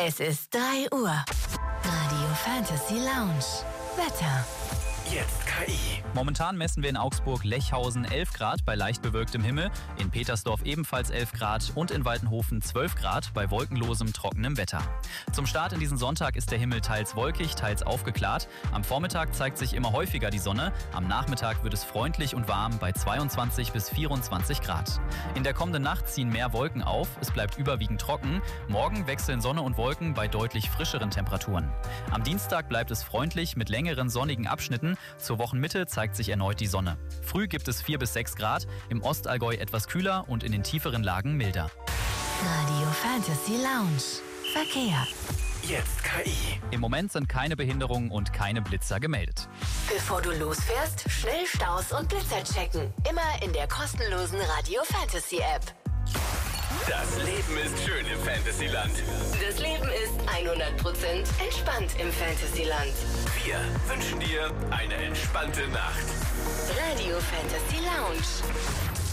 Es ist 3 Uhr. Radio Fantasy Lounge. Wetter. Jetzt KI. Momentan messen wir in Augsburg-Lechhausen 11 Grad bei leicht bewölktem Himmel, in Petersdorf ebenfalls 11 Grad und in Waltenhofen 12 Grad bei wolkenlosem, trockenem Wetter. Zum Start in diesen Sonntag ist der Himmel teils wolkig, teils aufgeklärt. Am Vormittag zeigt sich immer häufiger die Sonne, am Nachmittag wird es freundlich und warm bei 22 bis 24 Grad. In der kommenden Nacht ziehen mehr Wolken auf, es bleibt überwiegend trocken. Morgen wechseln Sonne und Wolken bei deutlich frischeren Temperaturen. Am Dienstag bleibt es freundlich mit längeren sonnigen Abschnitten. Zur Wochenmitte zeigt sich erneut die Sonne. Früh gibt es 4 bis 6 Grad, im Ostallgäu etwas kühler und in den tieferen Lagen milder. Radio Fantasy Lounge. Verkehr. Jetzt KI. Im Moment sind keine Behinderungen und keine Blitzer gemeldet. Bevor du losfährst, schnell Staus und Blitzer checken. Immer in der kostenlosen Radio Fantasy App. Das Leben ist schön im Fantasyland. Das Leben ist 100% entspannt im Fantasyland. Wir wünschen dir eine entspannte Nacht. Radio Fantasy Lounge.